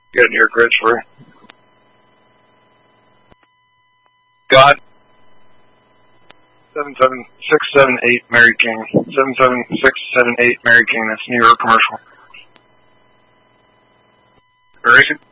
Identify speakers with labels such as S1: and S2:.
S1: Getting your grids for you. God. 77678 Mary King. 77678 Mary King. That's New York commercial. Erasing.